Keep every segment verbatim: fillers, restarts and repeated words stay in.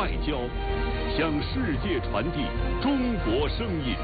外交，向世界传递中国声音。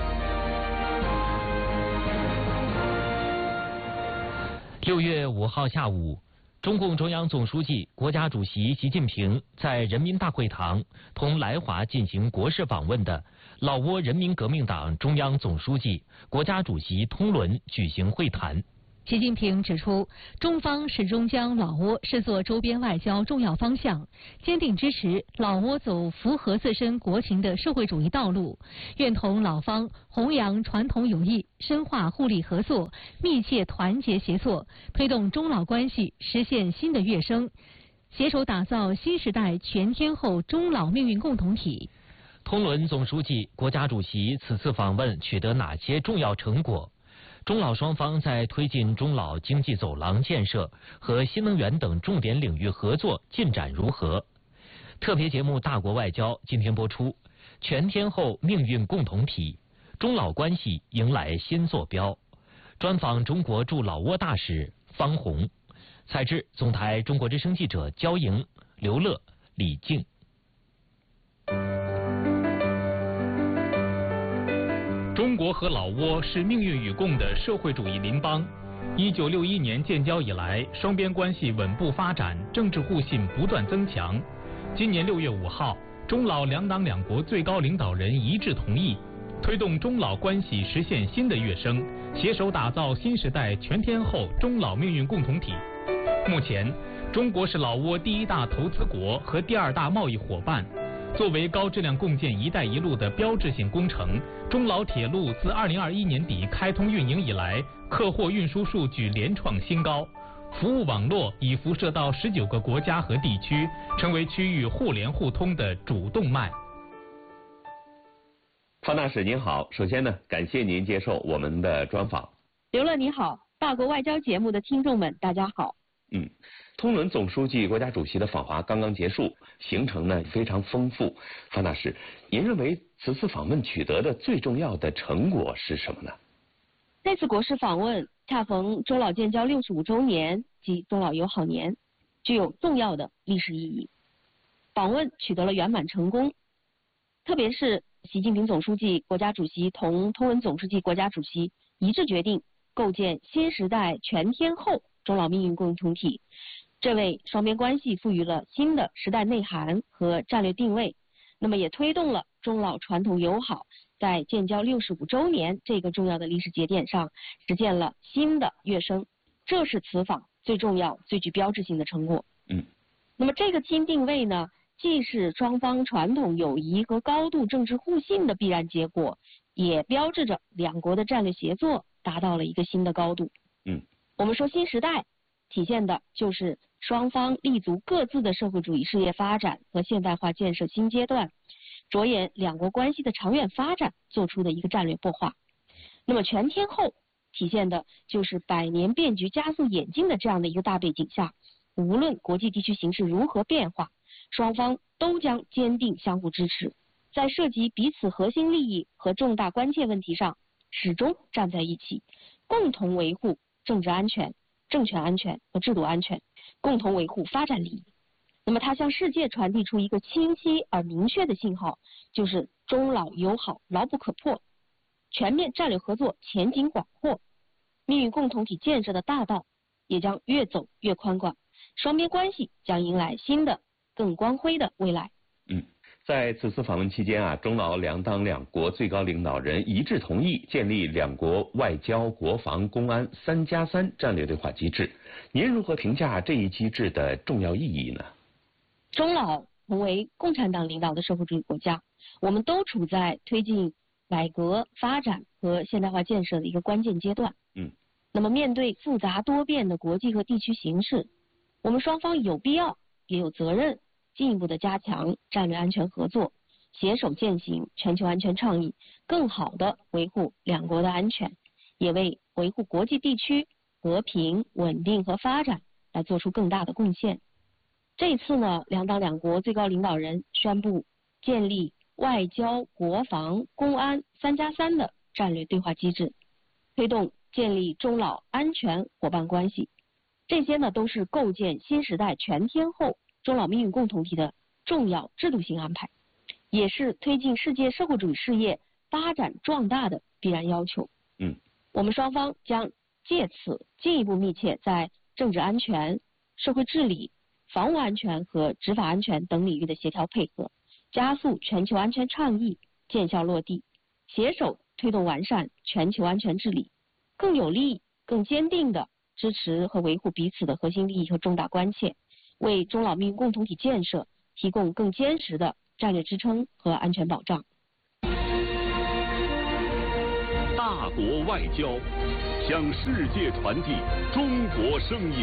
六月五号下午，中共中央总书记、国家主席习近平在人民大会堂同来华进行国事访问的老挝人民革命党中央总书记、国家主席通伦举行会谈。 习近平指出，中方始终将老挝视作周边外交重要方向，坚定支持老挝走符合自身国情的社会主义道路，愿同老方弘扬传统友谊，深化互利合作，密切团结协作，推动中老关系实现新的跃升，携手打造新时代全天候中老命运共同体。 通伦总书记、国家主席此次访问取得哪些重要成果？中老双方在推进中老经济走廊建设和新能源等重点领域合作进展如何？特别节目《大国外交》今天播出，全天候命运共同体，中老关系迎来新坐标。专访中国驻老挝大使方红，采制总台中国之声记者焦莹、刘乐、李静。 中国和老挝是命运与共的社会主义邻邦。一九六一年建交以来，双边关系稳步发展，政治互信不断增强。今年六月五号，中老两党两国最高领导人一致同意，推动中老关系实现新的跃升，携手打造新时代全天候中老命运共同体。目前，中国是老挝第一大投资国和第二大贸易伙伴。作为高质量共建“一带一路”的标志性工程，中老铁路自二零二一年底开通运营以来，客货运输数据连创新高，服务网络已辐射到十九个国家和地区，成为区域互联互通的主动脉。 方大使您好，首先呢，感谢您接受我们的专访。 刘乐你好，大国外交节目的听众们大家好。 嗯，通伦总书记、国家主席的访华刚刚结束，行程呢非常丰富。方大使，您认为此次访问取得的最重要的成果是什么呢？ 这次国事访问恰逢中老建交六十五周年及中老友好年，具有重要的历史意义。访问取得了圆满成功，特别是习近平总书记、国家主席同通伦总书记、国家主席一致决定构建新时代全天候中老命运共同体，这为双边关系赋予了新的时代内涵和战略定位，那么也推动了中老传统友好在建交六十五周年这个重要的历史节点上实现了新的跃升，这是此访最重要、最具标志性的成果。 嗯， 那么这个新定位呢，既是双方传统友谊和高度政治互信的必然结果，也标志着两国的战略协作达到了一个新的高度。 嗯。 我们说新时代体现的就是双方立足各自的社会主义事业发展和现代化建设新阶段，着眼两国关系的长远发展做出的一个战略擘画。那么全天候体现的就是百年变局加速演进的这样的一个大背景下，无论国际地区形势如何变化，双方都将坚定相互支持，在涉及彼此核心利益和重大关切问题上始终站在一起，共同维护政治安全、政权安全和制度安全，共同维护发展利益。那么它向世界传递出一个清晰而明确的信号，就是中老友好牢不可破，全面战略合作前景广阔，命运共同体建设的大道也将越走越宽广，双边关系将迎来新的更光辉的未来。 嗯。在此次访问期间啊，中老两党两国最高领导人一致同意建立两国外交、国防、公安三加三战略对话机制。您如何评价这一机制的重要意义呢？ 中老同为共产党领导的社会主义国家，我们都处在推进改革、发展和现代化建设的一个关键阶段。 嗯， 那么面对复杂多变的国际和地区形势，我们双方有必要也有责任进一步的加强战略安全合作，携手践行全球安全倡议，更好地维护两国的安全，也为维护国际地区和平、稳定和发展来做出更大的贡献。这一次呢，两党两国最高领导人宣布建立外交、国防、公安三加三的战略对话机制，推动建立中老安全伙伴关系，这些呢都是构建新时代全天候中老命运共同体的重要制度性安排，也是推进世界社会主义事业发展壮大的必然要求。 嗯， 我们双方将借此进一步密切在政治安全、社会治理、防务安全和执法安全等领域的协调配合，加速全球安全倡议见效落地，携手推动完善全球安全治理，更有力、更坚定地支持和维护彼此的核心利益和重大关切，为中老命运共同体建设提供更坚实的战略支撑和安全保障。 大国外交，向世界传递中国声音。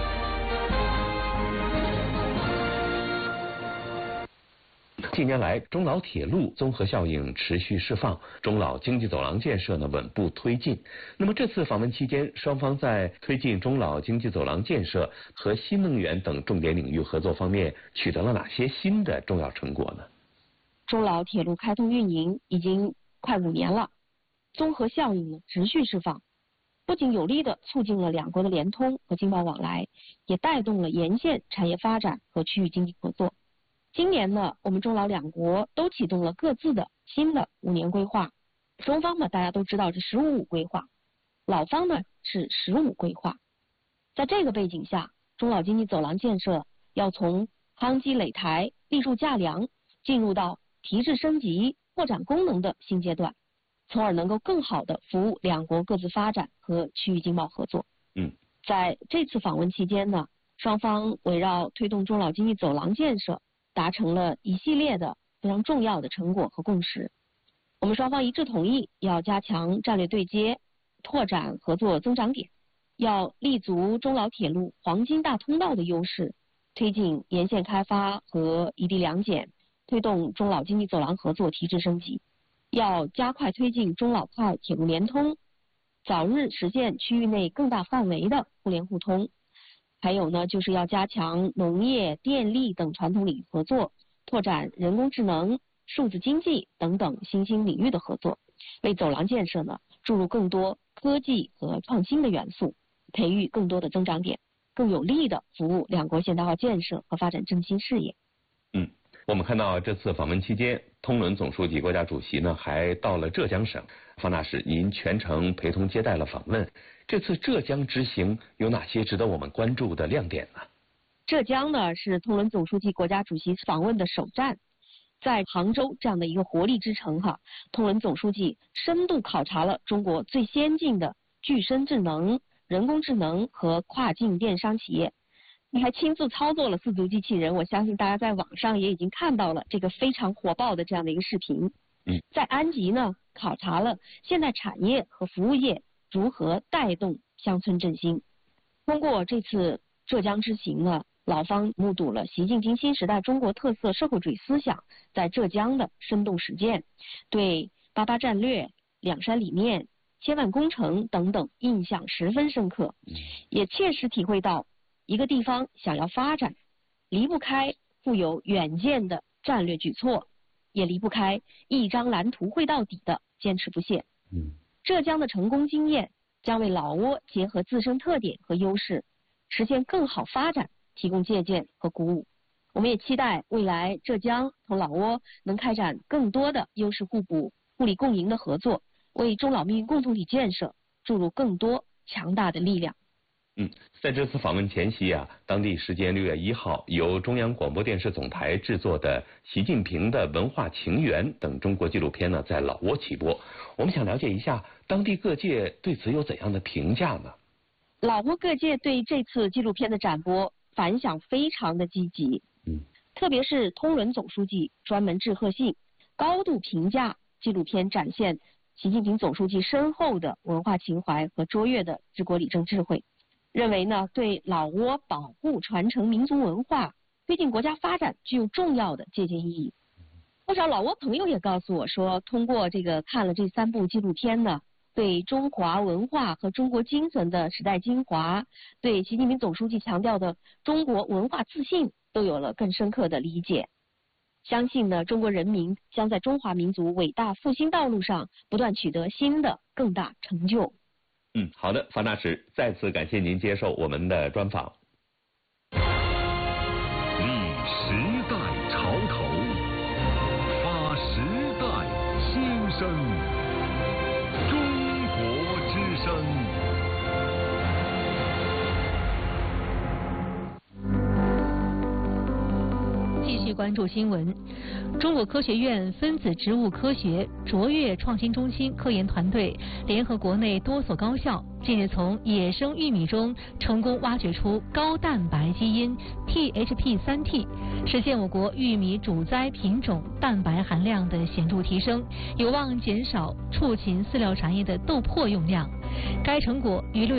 近年来，中老铁路综合效应持续释放，中老经济走廊建设呢稳步推进。那么这次访问期间，双方在推进中老经济走廊建设和新能源等重点领域合作方面取得了哪些新的重要成果呢？ 中老铁路开通运营已经快五年了，综合效应呢持续释放，不仅有力地促进了两国的联通和经贸往来，也带动了沿线产业发展和区域经济合作。今年呢，我们中老两国都启动了各自的新的五年规划。中方呢，大家都知道是十五五规划，老方呢是十五规划。在这个背景下，中老经济走廊建设要从夯基垒台、立柱架梁，进入到提质升级、扩展功能的新阶段，从而能够更好地服务两国各自发展和区域经贸合作。 嗯， 在这次访问期间呢，双方围绕推动中老经济走廊建设，达成了一系列的非常重要的成果和共识。我们双方一致同意要加强战略对接，拓展合作增长点，要立足中老铁路黄金大通道的优势，推进沿线开发和一地两检，推动中老经济走廊合作提质升级，要加快推进中老快铁路联通，早日实现区域内更大范围的互联互通。还有呢，就是要加强农业、电力等传统领域合作，拓展人工智能、数字经济等等新兴领域的合作，为走廊建设呢注入更多科技和创新的元素，培育更多的增长点，更有力地服务两国现代化建设和发展振兴事业。 嗯，我们看到这次访问期间，通伦总书记、国家主席呢还到了浙江省。方大使，您全程陪同接待了访问，这次浙江之行有哪些值得我们关注的亮点呢？ 浙江呢是通伦总书记、国家主席访问的首站，在杭州这样的一个活力之城哈，通伦总书记深度考察了中国最先进的具身智能、人工智能和跨境电商企业。你还亲自操作了四足机器人，我相信大家在网上也已经看到了这个非常火爆的这样的一个视频。 嗯， 在安吉呢，考察了现代产业和服务业如何带动乡村振兴。通过这次浙江之行呢，老方目睹了习近平新时代中国特色社会主义思想在浙江的生动实践，对八八战略、两山理念、千万工程等等印象十分深刻，也切实体会到一个地方想要发展，离不开富有远见的战略举措，也离不开一张蓝图绘到底的坚持不懈。 嗯， 浙江的成功经验将为老挝结合自身特点和优势，实现更好发展提供借鉴和鼓舞。我们也期待未来浙江同老挝能开展更多的优势互补、互利共赢的合作，为中老命运共同体建设注入更多强大的力量。 嗯，在这次访问前夕啊，当地时间六月一号，由中央广播电视总台制作的《习近平的文化情缘》等中国纪录片呢，在老挝起播。我们想了解一下，当地各界对此有怎样的评价呢？ 老挝各界对这次纪录片的展播反响非常的积极， 嗯， 特别是通伦总书记专门致贺信，高度评价纪录片展现习近平总书记深厚的文化情怀和卓越的治国理政智慧。认为呢，对老挝保护传承民族文化、推进国家发展具有重要的借鉴意义。不少老挝朋友也告诉我说，通过这个看了这三部纪录片呢，对中华文化和中国精神的时代精华，对习近平总书记强调的中国文化自信都有了更深刻的理解。相信呢，中国人民将在中华民族伟大复兴道路上不断取得新的更大成就。 嗯，好的，方大使，再次感谢您接受我们的专访。 历时代潮续关注新闻。中国科学院分子植物科学卓越创新中心科研团队联合国内多所高校，近日从野生玉米中成功挖掘出高蛋白基因 T H P 三 T， 实现我国玉米主栽品种蛋白含量的显著提升，有望减少畜禽饲料产业的豆粕用量。该成果于六